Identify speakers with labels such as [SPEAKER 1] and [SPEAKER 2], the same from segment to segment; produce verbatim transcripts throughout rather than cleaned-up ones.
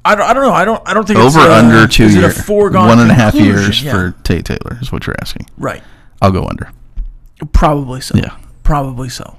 [SPEAKER 1] I don't, I don't know. I don't I don't think
[SPEAKER 2] over
[SPEAKER 1] it's a,
[SPEAKER 2] under two
[SPEAKER 1] is
[SPEAKER 2] years.
[SPEAKER 1] It a foregone
[SPEAKER 2] one and a half
[SPEAKER 1] conclusion?
[SPEAKER 2] years
[SPEAKER 1] yeah.
[SPEAKER 2] for Tate Taylor is what you're asking.
[SPEAKER 1] Right.
[SPEAKER 2] I'll go under.
[SPEAKER 1] Probably so.
[SPEAKER 2] Yeah.
[SPEAKER 1] Probably so.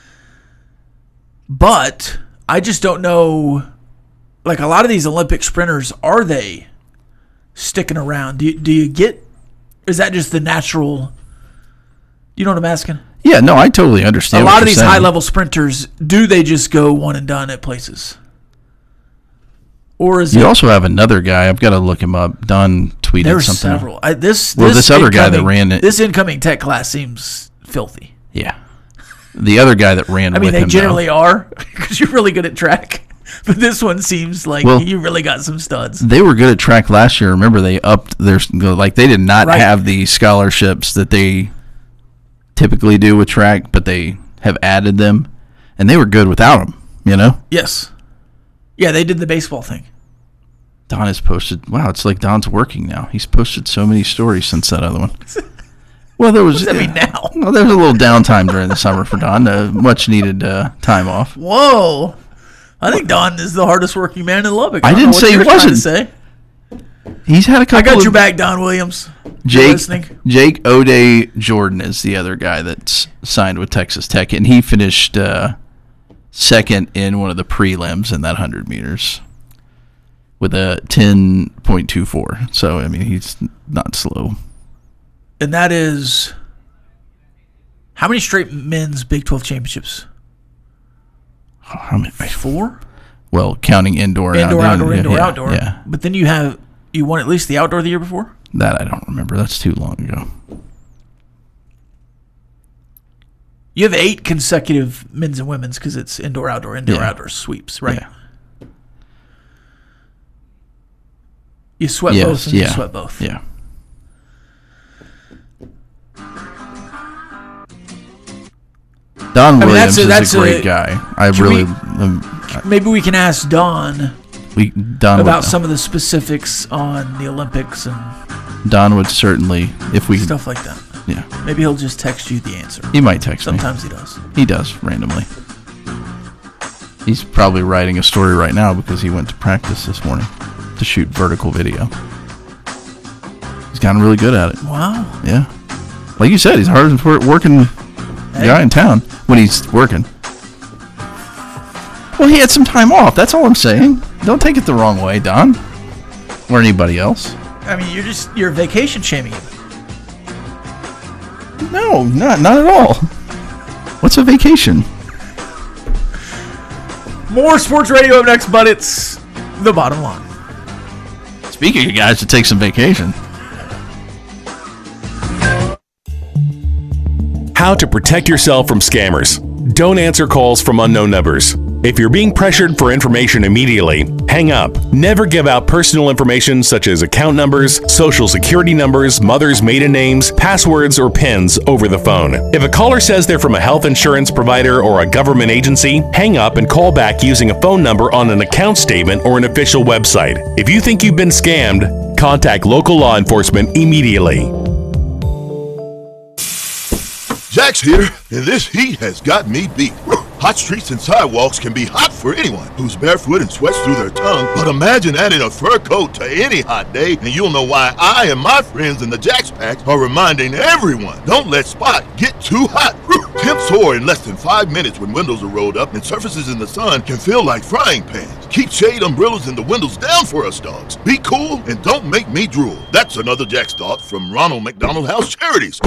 [SPEAKER 1] But I just don't know. Like a lot of these Olympic sprinters, are they sticking around? Do you, do you get? Is that just the natural? You know what I'm asking?
[SPEAKER 2] Yeah, no, I totally understand.
[SPEAKER 1] A
[SPEAKER 2] what
[SPEAKER 1] lot of
[SPEAKER 2] you're
[SPEAKER 1] these
[SPEAKER 2] saying.
[SPEAKER 1] high level sprinters, do they just go one and done at places? Or is
[SPEAKER 2] You
[SPEAKER 1] it,
[SPEAKER 2] also have another guy. I've got to look him up. Don tweeted
[SPEAKER 1] there's
[SPEAKER 2] something.
[SPEAKER 1] several. I, this
[SPEAKER 2] Well, this other guy that
[SPEAKER 1] incoming-
[SPEAKER 2] ran it-
[SPEAKER 1] This incoming tech class seems filthy.
[SPEAKER 2] Yeah. The other guy that ran
[SPEAKER 1] I mean,
[SPEAKER 2] with
[SPEAKER 1] they
[SPEAKER 2] him,
[SPEAKER 1] generally
[SPEAKER 2] though,
[SPEAKER 1] are because you're really good at track. But this one seems like
[SPEAKER 2] Well,
[SPEAKER 1] you really got some studs.
[SPEAKER 2] they were good at track last year. Remember, they upped their like they did not
[SPEAKER 1] Right.
[SPEAKER 2] have the scholarships that they typically do with track, but they have added them, and they were good without them. You know,
[SPEAKER 1] Yes. Yeah, they did the baseball thing.
[SPEAKER 2] Don has posted. Wow, it's like Don's working now. He's posted so many stories since that other one. Well, there was.
[SPEAKER 1] What does that mean now?
[SPEAKER 2] Well, there was a little downtime during the summer for Don, uh, much needed uh, time off.
[SPEAKER 1] Whoa. I think Don is the hardest working man in Lubbock.
[SPEAKER 2] I
[SPEAKER 1] don't
[SPEAKER 2] didn't
[SPEAKER 1] know what
[SPEAKER 2] say
[SPEAKER 1] you
[SPEAKER 2] he
[SPEAKER 1] were trying to
[SPEAKER 2] wasn't.
[SPEAKER 1] say.
[SPEAKER 2] He's had a couple.
[SPEAKER 1] I got
[SPEAKER 2] of,
[SPEAKER 1] your back, Don Williams. You're
[SPEAKER 2] Jake
[SPEAKER 1] listening?
[SPEAKER 2] Jake O'Day Jordan is the other guy that's signed with Texas Tech, and he finished uh, second in one of the prelims in that hundred meters with a ten point two four. So I mean, he's not slow.
[SPEAKER 1] And that is how many straight men's Big twelve championships?
[SPEAKER 2] How many?
[SPEAKER 1] Four?
[SPEAKER 2] Well, counting indoor, and
[SPEAKER 1] Indoor,
[SPEAKER 2] outdoor,
[SPEAKER 1] outdoor,
[SPEAKER 2] yeah,
[SPEAKER 1] indoor,
[SPEAKER 2] yeah,
[SPEAKER 1] outdoor.
[SPEAKER 2] Yeah,
[SPEAKER 1] But then you have you won at least the outdoor the year before?
[SPEAKER 2] that I don't remember. That's too long ago.
[SPEAKER 1] You have eight consecutive men's and women's because it's indoor, outdoor, indoor,
[SPEAKER 2] Yeah.
[SPEAKER 1] outdoor sweeps, right?
[SPEAKER 2] Yeah.
[SPEAKER 1] You sweat
[SPEAKER 2] Yes,
[SPEAKER 1] both and
[SPEAKER 2] yeah.
[SPEAKER 1] you sweat both.
[SPEAKER 2] Yeah. Don
[SPEAKER 1] mean,
[SPEAKER 2] Williams
[SPEAKER 1] that's a-
[SPEAKER 2] is
[SPEAKER 1] that's
[SPEAKER 2] a great
[SPEAKER 1] a-
[SPEAKER 2] guy. I
[SPEAKER 1] Should
[SPEAKER 2] really,
[SPEAKER 1] we-
[SPEAKER 2] um,
[SPEAKER 1] Maybe we can ask Don
[SPEAKER 2] we Don
[SPEAKER 1] about
[SPEAKER 2] would,
[SPEAKER 1] some of the specifics on the Olympics and
[SPEAKER 2] Don would certainly, if we,
[SPEAKER 1] stuff like that.
[SPEAKER 2] yeah,
[SPEAKER 1] Maybe he'll just text you the answer.
[SPEAKER 2] he might text
[SPEAKER 1] Sometimes he does.
[SPEAKER 2] me. He does randomly. He's probably writing a story right now because he went to practice this morning to shoot vertical video. He's gotten really good at it.
[SPEAKER 1] Wow.
[SPEAKER 2] Yeah, like you said, he's the hardest wor- working
[SPEAKER 1] Hey.
[SPEAKER 2] guy in town when he's working. Well, he had some time off. That's all I'm saying. Don't take it the wrong way, Don, or anybody else.
[SPEAKER 1] I mean, you're just you're vacation shaming him.
[SPEAKER 2] No, not not at all. What's a vacation?
[SPEAKER 1] More sports radio up next, but it's the bottom line.
[SPEAKER 2] Speaking of guys to take some vacation.
[SPEAKER 3] How to protect yourself from scammers. Don't answer calls from unknown numbers. If you're being pressured for information immediately, hang up. Never give out personal information such as account numbers, social security numbers, mother's maiden names, passwords, or PINs over the phone. If a caller says they're from a health insurance provider or a government agency, hang up and call back using a phone number on an account statement or an official website. If you think you've been scammed, contact local law enforcement immediately.
[SPEAKER 4] Jack's here, and this heat has got me beat. Hot streets and sidewalks can be hot for anyone who's barefoot and sweats through their tongue, but imagine adding a fur coat to any hot day, and you'll know why I and my friends in the Jack's Pack are reminding everyone, don't let Spot get too hot. Temps soar in less than five minutes when windows are rolled up, and surfaces in the sun can feel like frying pans. Keep shade umbrellas and the windows down for us dogs. Be cool and don't make me drool. That's another Jack's thought from Ronald McDonald House Charities.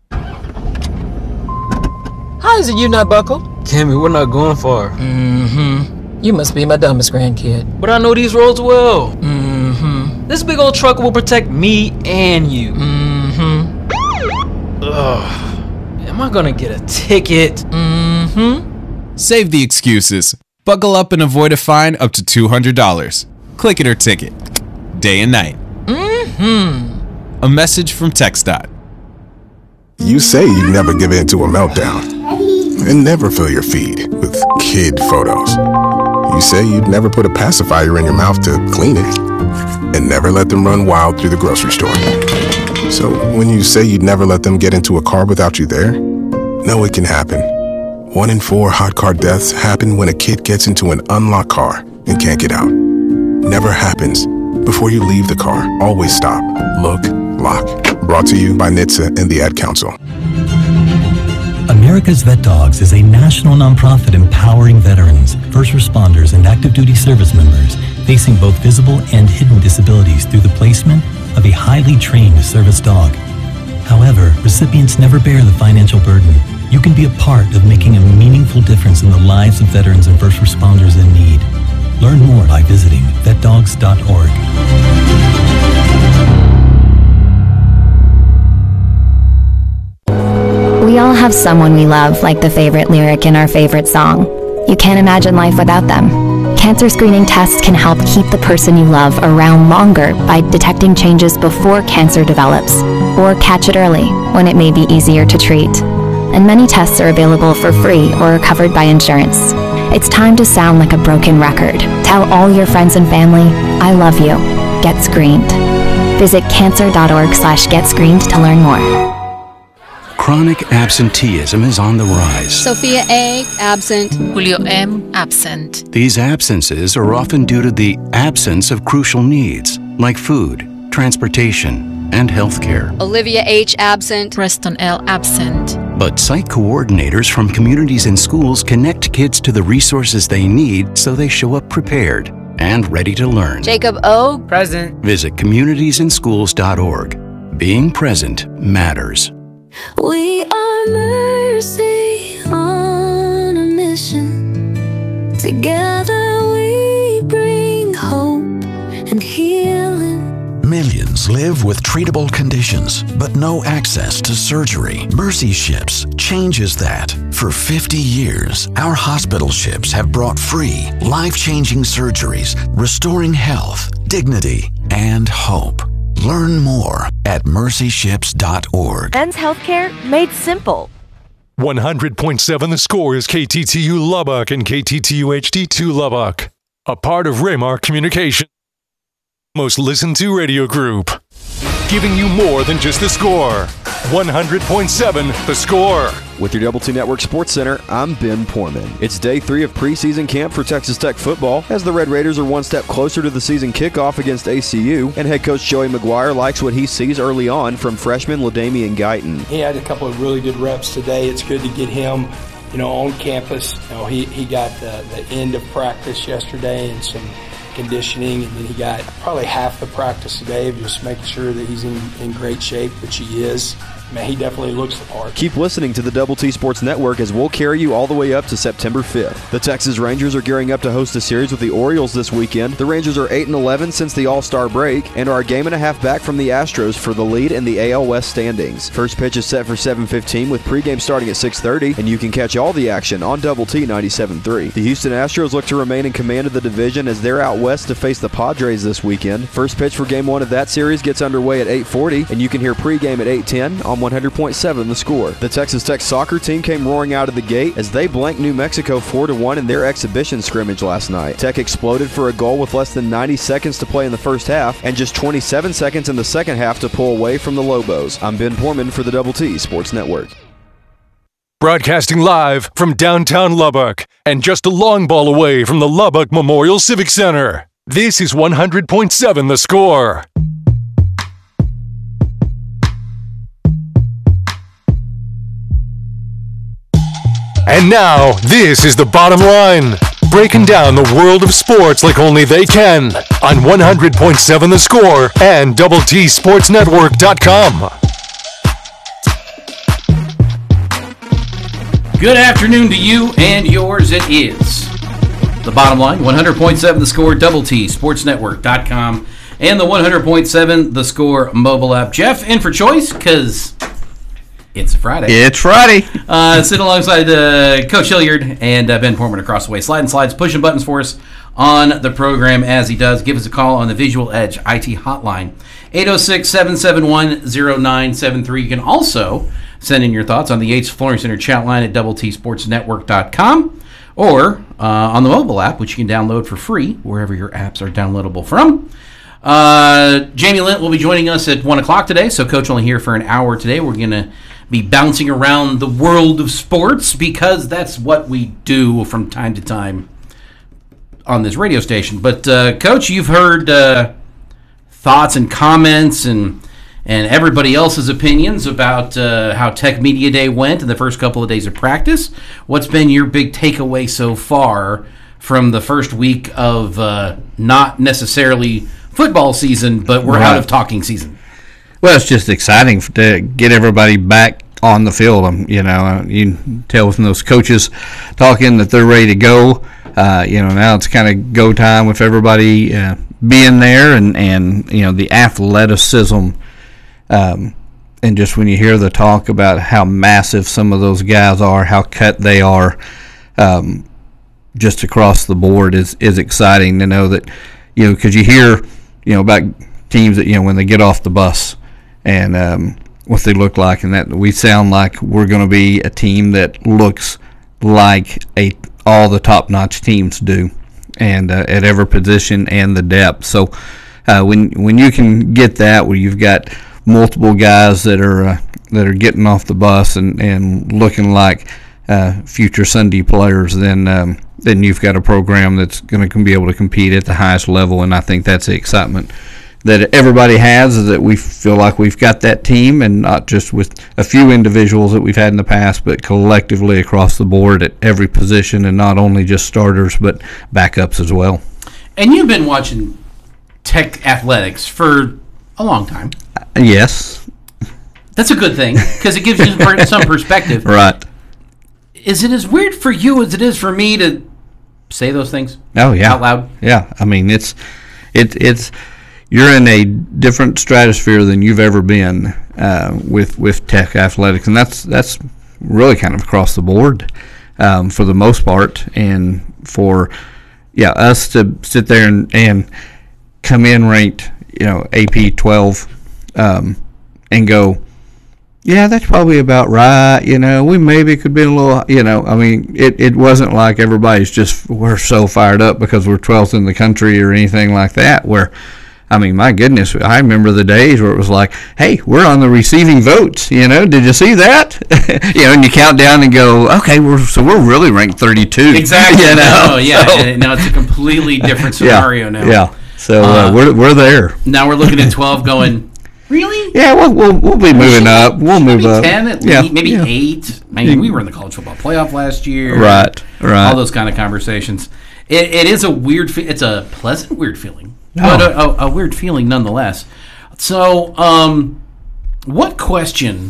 [SPEAKER 5] How is it you not buckled?
[SPEAKER 6] Cammy, we're not going far.
[SPEAKER 5] Mm-hmm. You must be my dumbest grandkid.
[SPEAKER 6] But I know these roads well.
[SPEAKER 5] Mm-hmm.
[SPEAKER 6] This big old truck will protect me and you.
[SPEAKER 5] Mm-hmm.
[SPEAKER 6] Ugh. Am I gonna get a ticket?
[SPEAKER 5] Mm-hmm.
[SPEAKER 7] Save the excuses. Buckle up and avoid a fine up to two hundred dollars. Click it or ticket. Day and night.
[SPEAKER 5] Mm-hmm.
[SPEAKER 7] A message from TxDOT.
[SPEAKER 8] You say you never give in to a meltdown and never fill your feed with kid photos. You say you'd never put a pacifier in your mouth to clean it and never let them run wild through the grocery store. So when you say you'd never let them get into a car without you there, no, it can happen. One in four hot car deaths happen when a kid gets into an unlocked car and can't get out. never happens. Before you leave the car, always stop, look, lock. Brought to you by N H T S A and the Ad Council.
[SPEAKER 9] America's Vet Dogs is a national nonprofit empowering veterans, first responders, and active duty service members facing both visible and hidden disabilities through the placement of a highly trained service dog. However, recipients never bear the financial burden. You can be a part of making a meaningful difference in the lives of veterans and first responders in need. Learn more by visiting vet dogs dot org.
[SPEAKER 10] We all have someone we love, like the favorite lyric in our favorite song. You can't imagine life without them. Cancer screening tests can help keep the person you love around longer by detecting changes before cancer develops, or catch it early when it may be easier to treat. And many tests are available for free or are covered by insurance. It's time to sound like a broken record. Tell all your friends and family, I love you. Get screened. Visit cancer dot org slash get screened to learn more.
[SPEAKER 11] Chronic absenteeism is on the rise.
[SPEAKER 12] Sophia A. absent.
[SPEAKER 5] Julio M. absent.
[SPEAKER 11] These absences are often due to the absence of crucial needs like food, transportation, and health care.
[SPEAKER 12] Olivia H. absent.
[SPEAKER 5] Preston L. absent.
[SPEAKER 11] But site coordinators from communities and schools connect kids to the resources they need so they show up prepared and ready to learn.
[SPEAKER 12] Jacob O.
[SPEAKER 6] Present.
[SPEAKER 11] Visit communities in schools dot org. Being present matters.
[SPEAKER 13] We are Mercy on a mission. Together we bring hope and healing.
[SPEAKER 14] Millions live with treatable conditions, but no access to surgery. Mercy Ships changes that. For fifty years, our hospital ships have brought free, life-changing surgeries, restoring health, dignity, and hope. Learn more at mercy ships dot org.
[SPEAKER 15] Men's healthcare made simple.
[SPEAKER 16] one hundred point seven The Score is K T T U Lubbock and K T T U H D two Lubbock, a part of Raymar Communication, most listened to radio group, giving you more than just the score. one hundred point seven The Score.
[SPEAKER 17] With your Double T Network Sports Center, I'm Ben Poorman. It's day three of preseason camp for Texas Tech football as the Red Raiders are one step closer to the season kickoff against A C U, and head coach Joey McGuire likes what he sees early on from freshman LaDamian Guyton.
[SPEAKER 18] He had a couple of really good reps today. It's good to get him, you know, on campus. You know, he, he got the, the end of practice yesterday and some conditioning, and then he got probably half the practice today of just making sure that he's in, in great shape, which he is. Man, he definitely looks the part.
[SPEAKER 17] Keep listening to the Double T Sports Network as we'll carry you all the way up to September fifth. The Texas Rangers are gearing up to host a series with the Orioles this weekend. The Rangers are eight and eleven since the All-Star break and are a game and a half back from the Astros for the lead in the A L West standings. First pitch is set for seven fifteen with pregame starting at six thirty, and you can catch all the action on Double T ninety-seven point three. The Houston Astros look to remain in command of the division as they're out west to face the Padres this weekend. First pitch for game one of that series gets underway at eight forty, and you can hear pregame at eight ten on one hundred point seven The Score. The Texas Tech soccer team came roaring out of the gate as they blanked New Mexico four to one in their exhibition scrimmage last night. Tech exploded for a goal with less than ninety seconds to play in the first half and just twenty-seven seconds in the second half to pull away from the Lobos. I'm Ben Poorman for the Double T Sports Network.
[SPEAKER 16] Broadcasting live from downtown Lubbock and just a long ball away from the Lubbock Memorial Civic Center. This is one hundred point seven The Score. And now, this is the bottom line. Breaking down the world of sports like only they can on one hundred point seven The Score and double T sports network dot com.
[SPEAKER 2] Good afternoon to you and yours. It is the bottom line, one hundred point seven The Score, double T sports network dot com, and the one hundred point seven The Score mobile app. Jeff, in for choice, because it's Friday. It's Friday. Uh, sit alongside uh, Coach Hilliard and uh, Ben Poorman across the way. Sliding slides, pushing buttons for us on the program as he does. Give us a call on the Visual Edge I T hotline, eight oh six, seven seven one, oh nine seven three. You can also send in your thoughts on the Yates Flooring Center chat line at double T sports network dot com or uh, on the mobile app, which you can download for free wherever your apps are downloadable from. Uh, Jamie Lent will be joining us at one o'clock today, so Coach only here for an hour today. We're going to be bouncing around the world of sports because that's what we do from time to time
[SPEAKER 19] on this radio station. But uh, Coach, you've heard uh, thoughts and comments and and everybody else's opinions about uh, how Tech Media Day went in the first couple of days of practice. What's been your big takeaway so far from the first week of uh, not necessarily football season, but we're
[SPEAKER 20] Right.
[SPEAKER 19] out of talking season?
[SPEAKER 20] Well, it's just exciting to get everybody back on the field. Um, you know, you can tell from those coaches talking that they're ready to go. Uh, you know, now it's kind of go time with everybody uh, being there, and, and you know the athleticism, um, and just when you hear the talk about how massive some of those guys are, how cut they are, um, just across the board is is exciting to know that, you know, because you hear, you know, about teams that, you know, when they get off the bus and um, what they look like, and that we sound like we're going to be a team that looks like a all the top-notch teams do, and uh, at every position and the depth. So uh, when when you can get that, where you've got multiple guys that are uh, that are getting off the bus and, and looking like uh, future Sunday players, then um, then you've got a program that's going to be able to compete at the highest level. And I think that's the excitement that everybody has, is that we feel like we've got that team, and not just with a few individuals that we've had in the past, but collectively across the board at every position, and not only just starters but backups as well.
[SPEAKER 19] And you've been watching Tech athletics for a long time.
[SPEAKER 20] Uh, yes.
[SPEAKER 19] That's a good thing, because it gives you per- some perspective.
[SPEAKER 20] Right.
[SPEAKER 19] Is it as weird for you as it is for me to say those things
[SPEAKER 20] Oh yeah.
[SPEAKER 19] out loud?
[SPEAKER 20] Yeah. I mean, it's it it's you're in a different stratosphere than you've ever been uh, with with Tech athletics, and that's that's really kind of across the board um, for the most part. And for yeah us to sit there and, and come in ranked, you know, A P twelve, um, and go, yeah, that's probably about right. You know, we maybe could be a little, you know, I mean, it, it wasn't like everybody's just, we're so fired up because we're twelfth in the country or anything like that, where, I mean, my goodness, I remember the days where it was like, hey, we're on the receiving votes, you know, did you see that? You know, and you count down and go, okay, we're so we're really ranked thirty-two.
[SPEAKER 19] Exactly.
[SPEAKER 20] You know?
[SPEAKER 19] No, yeah.
[SPEAKER 20] So,
[SPEAKER 19] And now it's a completely different scenario
[SPEAKER 20] yeah,
[SPEAKER 19] now.
[SPEAKER 20] Yeah, so uh,
[SPEAKER 19] Uh,
[SPEAKER 20] we're, we're there.
[SPEAKER 19] Now we're looking at twelve going, really?
[SPEAKER 20] Yeah, we'll, we'll, we'll be moving up. We'll move
[SPEAKER 19] Maybe
[SPEAKER 20] up.
[SPEAKER 19] ten, at
[SPEAKER 20] Yeah,
[SPEAKER 19] least, maybe
[SPEAKER 20] yeah.
[SPEAKER 19] eight. I mean, we were in the college football playoff last year.
[SPEAKER 20] Right, right.
[SPEAKER 19] All those kind of conversations. It, it is a weird, fe- it's a pleasant weird feeling.
[SPEAKER 20] Oh.
[SPEAKER 19] But a, a, a weird feeling nonetheless. So, um, what question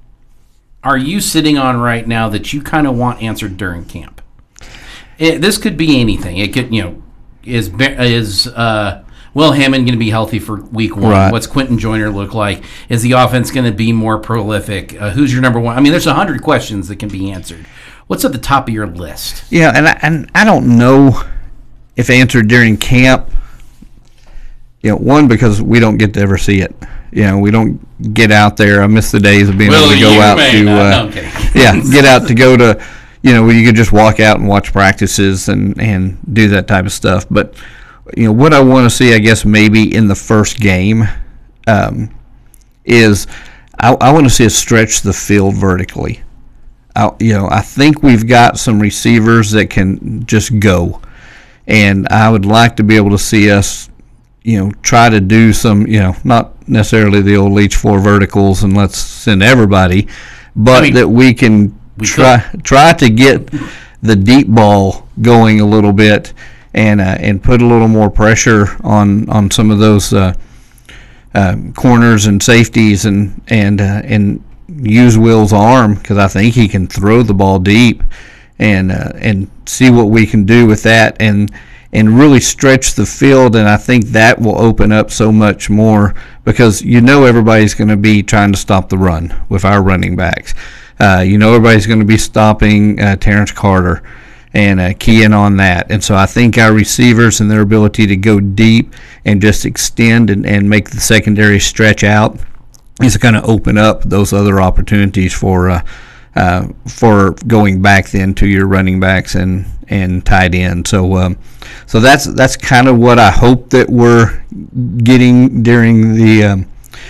[SPEAKER 19] are you sitting on right now that you kind of want answered during camp? It, this could be anything. It could, you know, is is uh, Will Hammond going to be healthy for week one?
[SPEAKER 20] Right.
[SPEAKER 19] What's Quentin Joyner look like? Is the offense going to be more prolific? Uh, who's your number one? I mean, there's a hundred questions that can be answered. What's at the top of your list?
[SPEAKER 20] Yeah, and I, and I don't know if answered during camp. You know, one, because we don't get to ever see it. You know, we don't get out there. I miss the days of being
[SPEAKER 19] Well,
[SPEAKER 20] able to go
[SPEAKER 19] you
[SPEAKER 20] out
[SPEAKER 19] may
[SPEAKER 20] to,
[SPEAKER 19] not.
[SPEAKER 20] uh,
[SPEAKER 19] No, I'm kidding.
[SPEAKER 20] yeah, get out to go to, you know, where you could just walk out and watch practices and, and do that type of stuff. But, you know, what I want to see, I guess, maybe in the first game um, is I, I want to see us stretch the field vertically. I, you know, I think we've got some receivers that can just go. And I would like to be able to see us, you know, try to do some, you know, not necessarily the old Leach four verticals and let's send everybody, but I mean, that we can we try could. try to get the deep ball going a little bit and uh, and put a little more pressure on, on some of those uh, uh, corners and safeties and and uh, and use Will's arm, because I think he can throw the ball deep, and uh, and see what we can do with that, and and really stretch the field. And I think that will open up so much more, because you know everybody's going to be trying to stop the run with our running backs. Uh, you know everybody's going to be stopping uh, Terrence Carter and uh, keying on that. And so I think our receivers and their ability to go deep and just extend and, and make the secondary stretch out is going to open up those other opportunities for uh, uh, for going back then to your running backs and, and tight end. So um, so that's that's kind of what I hope that we're getting during the um,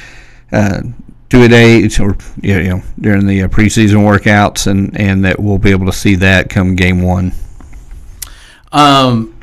[SPEAKER 20] uh, two-a-days, or you know during the uh, preseason workouts, and, and that we'll be able to see that come game one.
[SPEAKER 19] Um,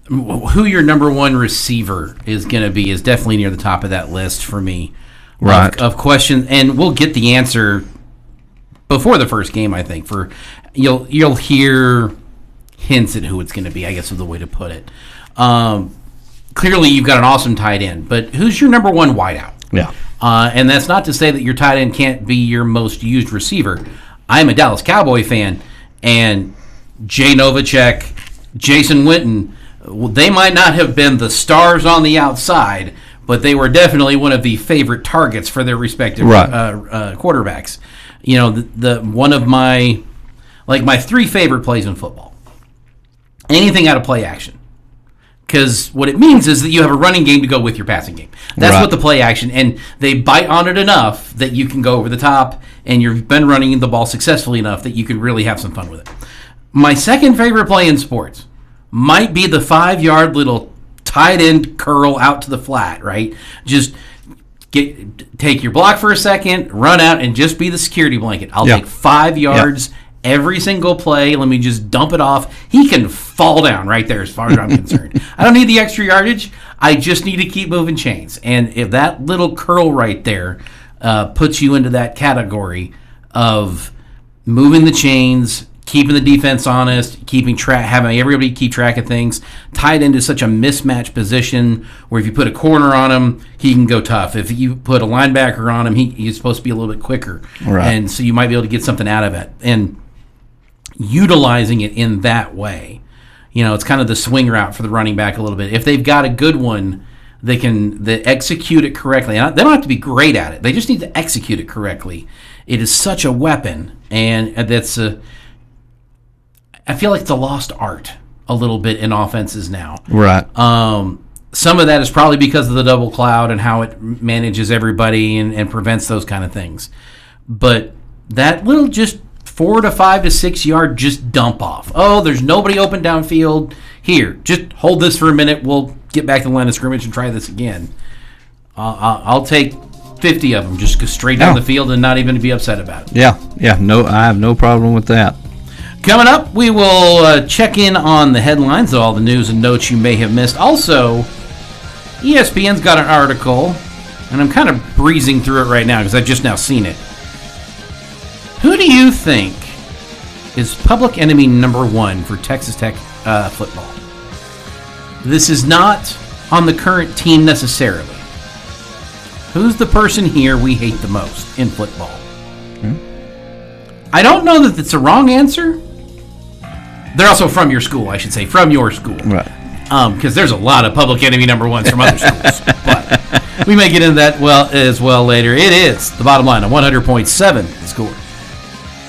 [SPEAKER 19] who your number one receiver is going to be is definitely near the top of that list for me.
[SPEAKER 20] Right.
[SPEAKER 19] Of, of questions, and we'll get the answer before the first game, I think. For you'll you'll hear hints at who it's going to be, I guess is the way to put it. Um, clearly, you've got an awesome tight end, but who's your number one wideout?
[SPEAKER 20] Yeah.
[SPEAKER 19] Uh, and that's not to say that your tight end can't be your most used receiver. I'm a Dallas Cowboy fan, and Jay Novacek, Jason Witten, they might not have been the stars on the outside, but they were definitely one of the favorite targets for their respective
[SPEAKER 20] right.
[SPEAKER 19] uh, uh, quarterbacks. You know, the, the one of my, like my three favorite plays in football. Anything out of play action. Because what it means is that you have a running game to go with your passing game. That's
[SPEAKER 20] right.
[SPEAKER 19] what the play action, and they bite on it enough that you can go over the top, and you've been running the ball successfully enough that you can really have some fun with it. My second favorite play in sports might be the five-yard little tight end curl out to the flat, right? Just get take your block for a second, run out, and just be the security blanket. I'll
[SPEAKER 20] yeah.
[SPEAKER 19] take five yards yeah. every single play. Let me just dump it off. He can fall down right there as far as I'm concerned. I don't need the extra yardage. I just need to keep moving chains. And if that little curl right there uh, puts you into that category of moving the chains, keeping the defense honest, keeping track, having everybody keep track of things. Tight end is such a mismatch position where if you put a corner on him, he can go tough. If you put a linebacker on him, he, he's supposed to be a little bit quicker.
[SPEAKER 20] Right.
[SPEAKER 19] And so you might be able to get something out of it. And utilizing it in that way, you know, it's kind of the swing route for the running back a little bit. If they've got a good one, they can they execute it correctly. They don't have to be great at it. They just need to execute it correctly. It is such a weapon, and that's a I feel like it's a lost art a little bit in offenses now.
[SPEAKER 20] Right.
[SPEAKER 19] Um, some of that is probably because of the double cloud and how it manages everybody and, and prevents those kind of things. But that little just four to five to six yard just dump off. Oh, there's nobody open downfield. Here, just hold this for a minute. We'll get back to the line of scrimmage and try this again. Uh, I'll, I'll take fifty of them, just go straight down
[SPEAKER 20] oh.
[SPEAKER 19] the field and not even be upset about it.
[SPEAKER 20] Yeah, yeah. No, I have no problem with that.
[SPEAKER 19] Coming up, we will uh, check in on the headlines, all the news and notes you may have missed. Also, E S P N's got an article, and I'm kind of breezing through it right now because I've just now seen it. Who do you think is public enemy number one for Texas Tech uh, football? This is not on the current team necessarily. Who's the person here we hate the most in football? Hmm? I don't know that it's a wrong answer. They're also from your school, I should say, from your school.
[SPEAKER 20] Right.
[SPEAKER 19] Um, because there's a lot of public enemy number ones from other schools. But we may get into that well as well later. It is the bottom line on one hundred point seven The Score.